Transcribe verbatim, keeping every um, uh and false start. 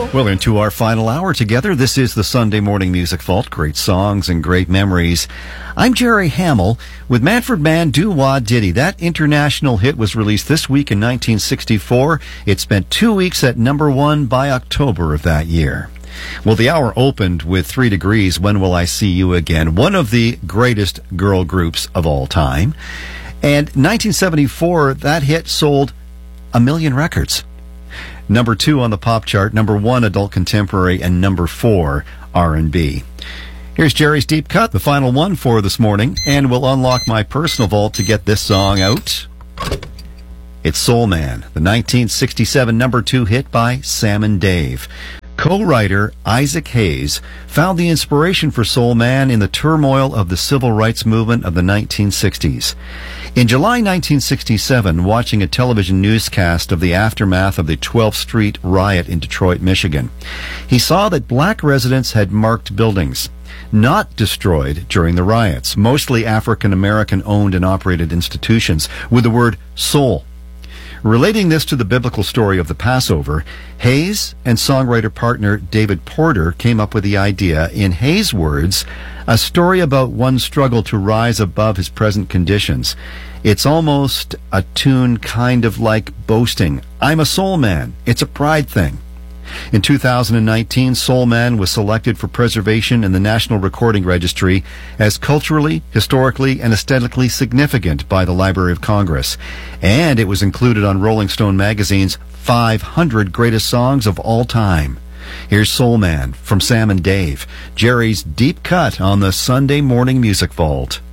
Well, into our final hour together, this is the Sunday Morning Music Vault. Great songs and great memories. I'm Jerry Hamill with Manfred Mann, Do Wah Diddy. That international hit was released this week in nineteen sixty-four. It spent two weeks at number one by October of that year. Well, the hour opened with Three Degrees, When Will I See You Again, one of the greatest girl groups of all time. And nineteen seventy-four, that hit sold a million records. Number two on the pop chart, number one adult contemporary, and number four R and B. Here's Jerry's Deep Cut, the final one for this morning, and we'll unlock my personal vault to get this song out. It's Soul Man, the nineteen sixty-seven number two hit by Sam and Dave. Co-writer Isaac Hayes found the inspiration for Soul Man in the turmoil of the civil rights movement of the nineteen sixties. In July nineteen sixty-seven, watching a television newscast of the aftermath of the twelfth Street riot in Detroit, Michigan, he saw that black residents had marked buildings, not destroyed during the riots, mostly African-American owned and operated institutions, with the word soul. Relating this to the biblical story of the Passover, Hayes and songwriter partner David Porter came up with the idea, in Hayes' words, a story about one's struggle to rise above his present conditions. It's almost a tune kind of like boasting. I'm a soul man. It's a pride thing. In two thousand nineteen, Soul Man was selected for preservation in the National Recording Registry as culturally, historically, and aesthetically significant by the Library of Congress. And it was included on Rolling Stone magazine's five hundred Greatest Songs of All Time. Here's Soul Man from Sam and Dave, Jerry's Deep Cut on the Sunday Morning Music Vault.